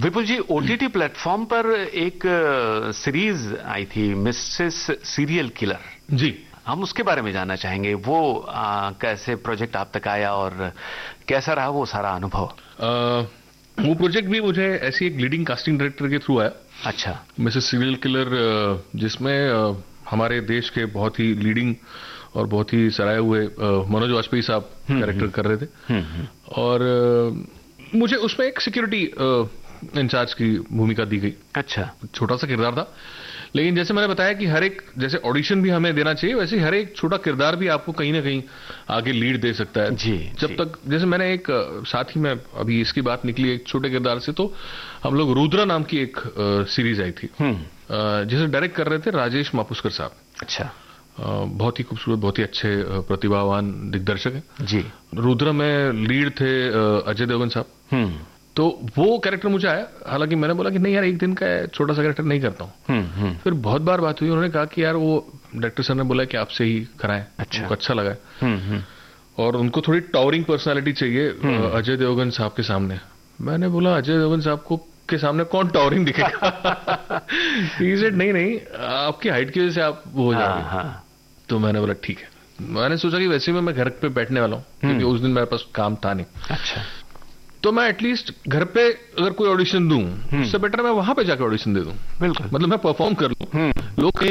विपुल जी, OTT platform पर एक series आई थी, मिसेस सीरियल किलर जी, हम उसके बारे में जानना चाहेंगे। वो कैसे प्रोजेक्ट आप तक आया और कैसा रहा वो सारा अनुभव? वो प्रोजेक्ट भी मुझे ऐसी एक लीडिंग कास्टिंग डायरेक्टर के थ्रू आया। अच्छा। मिसेस सीरियल किलर, जिसमें हमारे देश के बहुत ही लीडिंग और बहुत ही सराहे हुए मनोज वाजपेयी साहब कैरेक्टर कर रहे थे। और मुझे उसमें एक सिक्योरिटी इंचार्ज की भूमिका दी गई। अच्छा। छोटा सा किरदार था, लेकिन जैसे मैंने बताया कि हर एक, जैसे ऑडिशन भी हमें देना चाहिए, वैसे हर एक छोटा किरदार भी आपको कहीं ना कहीं आगे लीड दे सकता है। जी, जब तक, जैसे मैंने एक साथ ही में अभी इसकी बात निकली एक छोटे किरदार से, तो हम लोग रुद्रा नाम की एक सीरीज आई थी, जिसे डायरेक्ट कर रहे थे राजेश मापुस्कर साहब। अच्छा। बहुत ही खूबसूरत, बहुत ही अच्छे प्रतिभावान दिग्दर्शक है जी। रुद्रा में लीड थे अजय देवगन साहब। तो वो कैरेक्टर मुझे आया, हालांकि मैंने बोला कि नहीं यार, एक दिन का छोटा सा कैरेक्टर नहीं करता हूँ। फिर बहुत बार बात हुई, उन्होंने कहा कि यार वो डायरेक्टर सर ने बोला कि आपसे ही कराएं। अच्छा। उनको अच्छा लगा है और उनको थोड़ी टावरिंग पर्सनालिटी चाहिए अजय देवगन साहब के सामने। मैंने बोला अजय देवगन साहब को के सामने कौन टावरिंग दिखेगा? He said, नहीं, आपकी हाइट की वजह से आप वो हो जाएंगे। तो मैंने बोला ठीक है। मैंने सोचा कि वैसे में मैं घर पे बैठने वाला हूँ, क्योंकि उस दिन मेरे पास काम था नहीं। अच्छा। तो मैं एटलीस्ट घर पे अगर कोई ऑडिशन दूं, उससे बेटर मैं वहां पे जाकर ऑडिशन दे दूं। बिल्कुल। मतलब मैं परफॉर्म कर लूं, लोग कहीं